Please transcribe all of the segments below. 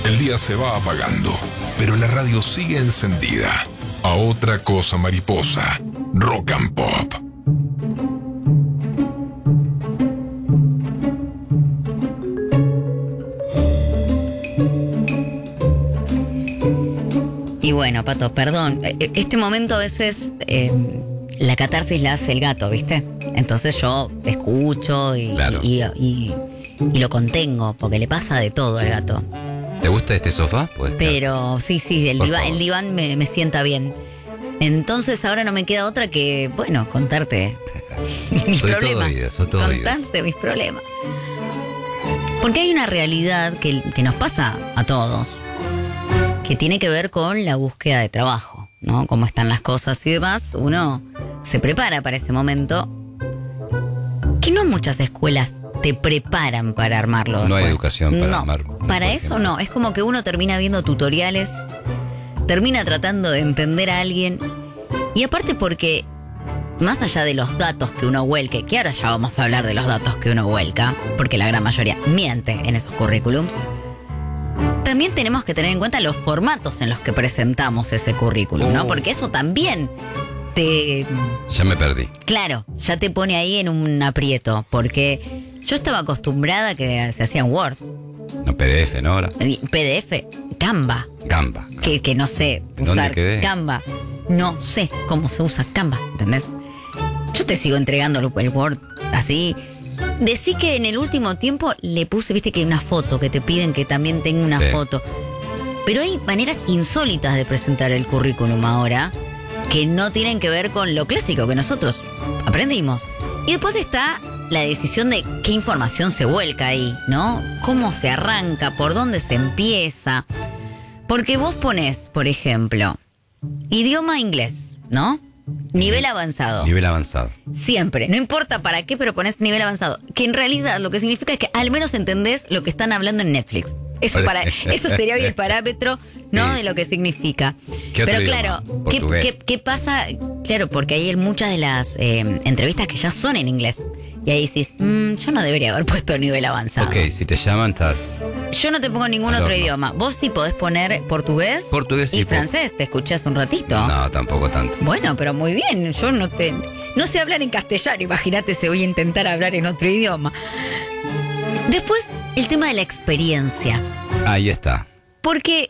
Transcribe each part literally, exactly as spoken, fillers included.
El día se va apagando, pero la radio sigue encendida. A otra cosa mariposa, Rock and Pop. Y bueno, Pato, perdón, este momento a veces eh, la catarsis la hace el gato, ¿viste? Entonces yo escucho y, Claro. y, y, y lo contengo, porque le pasa de todo al gato. ¿Te gusta este sofá? Puedes quedar. Pero sí, sí, el Por diván, favor. el diván me, me sienta bien. Entonces ahora no me queda otra que, bueno, contarte mis Soy todo problemas. oídos, soy todo oídos. Contarte mis problemas. Porque hay una realidad que, que nos pasa a todos, que tiene que ver con la búsqueda de trabajo, ¿no? Cómo están las cosas y demás. Uno se prepara para ese momento, que no muchas escuelas te preparan para armarlo. No hay después. educación para No, armar, para por eso ejemplo. no. Es como que uno termina viendo tutoriales, termina tratando de entender a alguien. Y aparte porque, más allá de los datos que uno vuelque, que ahora ya vamos a hablar de los datos que uno vuelca, porque la gran mayoría miente en esos currículums, también tenemos que tener en cuenta los formatos en los que presentamos ese currículum, ¿no? Oh. Porque eso también te... Ya me perdí. Claro, ya te pone ahí en un aprieto, porque yo estaba acostumbrada a que se hacía en Word, No, P D F, ¿no? Ahora. P D F, Canva, Gamba. que, que no sé ¿Dónde usar quedé? Canva, no sé cómo se usa Canva, ¿entendés? Yo te sigo entregando el el Word así. Decí que en el último tiempo le puse, viste que hay una foto, que te piden que también tenga una Sí. foto. Pero hay maneras insólitas de presentar el currículum ahora que no tienen que ver con lo clásico que nosotros aprendimos. Y después está la decisión de qué información se vuelca ahí, ¿no? Cómo se arranca, por dónde se empieza. Porque vos ponés, por ejemplo, idioma inglés, ¿no? Nivel avanzado. Nivel avanzado. Siempre, no importa para qué, pero pones nivel avanzado. Que en realidad lo que significa es que al menos entendés lo que están hablando en Netflix. Eso, para, eso sería hoy el parámetro, ¿no? Sí. De lo que significa. ¿Qué otro Pero idioma? claro, ¿qué, Portugués. qué, qué pasa? Claro, porque hay muchas de las eh, entrevistas que ya son en inglés. Y ahí decís, mmm, yo no debería haber puesto nivel avanzado. Ok, si te llaman, estás... Yo no te pongo ningún Al otro horno. idioma. Vos sí podés poner portugués, Portugués y sí, po- francés. Te escuché hace un ratito. No, tampoco tanto. Bueno, pero muy bien. Yo no te... No sé hablar en castellano. Imagínate si voy a intentar hablar en otro idioma. Después, el tema de la experiencia. Ahí está. Porque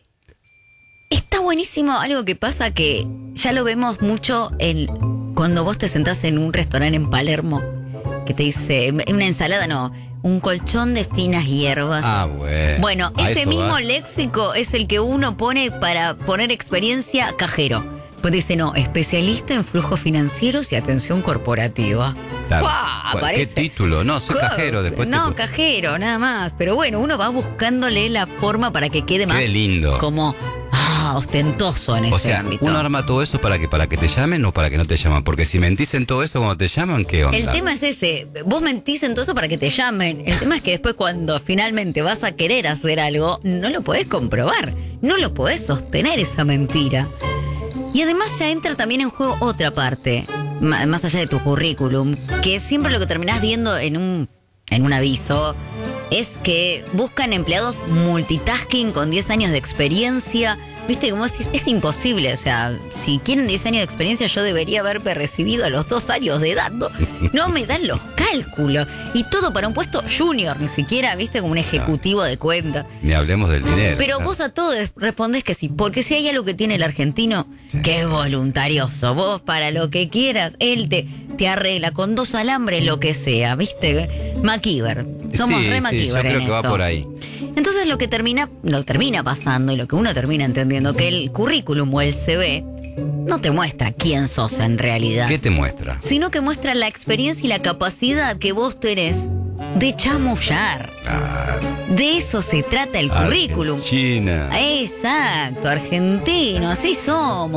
está buenísimo algo que pasa que ya lo vemos mucho en cuando vos te sentás en un restaurante en Palermo que te dice, una ensalada no, un colchón de finas hierbas. Ah, bueno. Bueno, A ese eso mismo va. léxico es el que uno pone para poner experiencia cajero. Pues dice, no, especialista en flujos financieros y atención corporativa. Claro. ¡Fua! ¿Qué Aparece. título? No, soy Co- cajero. Después No, te... cajero, nada más. Pero bueno, uno va buscándole la forma para que quede más Qué lindo. como ah, ostentoso en O ese sea, ámbito. uno arma todo eso para que para que te llamen o para que no te llaman. Porque si mentís en todo eso cuando te llaman, ¿qué onda? El tema es ese, vos mentís en todo eso para que te llamen. El tema es que después cuando finalmente vas a querer hacer algo, no lo podés comprobar, no lo podés sostener esa mentira. Y además ya entra también en juego otra parte, ma- más allá de tu currículum, que siempre lo que terminás viendo en un, en un aviso es que buscan empleados multitasking con diez años de experiencia. Viste, como decís, es imposible. O sea, si quieren diez años de experiencia, yo debería haberme recibido a los dos años de edad. No, no me dan los cálculos. Y todo para un puesto junior, ni siquiera, viste, como un ejecutivo de cuenta. Ni hablemos del dinero. Pero ¿no? vos a todo respondés que sí, porque si hay algo que tiene el argentino, Sí. que es voluntarioso, vos para lo que quieras, él te, te arregla con dos alambres lo que sea, ¿viste? MacGyver, somos Sí, re sí, yo MacGyver creo en que va eso. por ahí. Entonces lo que termina, lo termina pasando y lo que uno termina entendiendo, que el currículum o el C V no te muestra quién sos en realidad, ¿Qué te muestra? sino que muestra la experiencia y la capacidad que vos tenés de chamullar. Claro. De eso se trata el currículum. China. Exacto, argentino, así somos.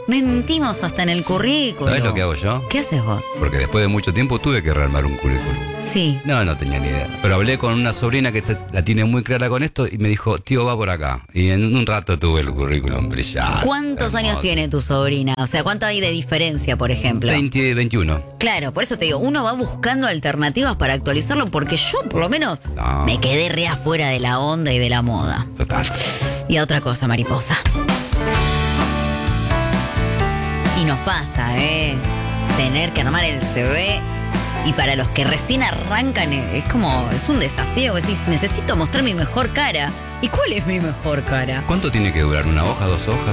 Mentimos hasta en el currículum. ¿Sabes lo que hago yo? ¿Qué haces vos? Porque después de mucho tiempo tuve que rearmar un currículum. Sí. No, no tenía ni idea. Pero hablé con una sobrina que te- la tiene muy clara con esto y me dijo, tío, va por acá. Y en un rato tuve el currículum brillante. ¿Cuántos hermoso. años tiene tu sobrina? O sea, ¿cuánto hay de diferencia, por ejemplo? veinte, veintiuno. Claro, por eso te digo, uno va buscando alternativas para actualizarlo porque yo, por lo menos, No. me quedé re afuera de la onda y de la moda. Total. Y a otra cosa, mariposa. Y nos pasa, ¿eh? Tener que armar el C V. Y para los que recién arrancan, eh, es como, es un desafío. Decís, necesito mostrar mi mejor cara. ¿Y cuál es mi mejor cara? ¿Cuánto tiene que durar? ¿Una hoja, dos hojas?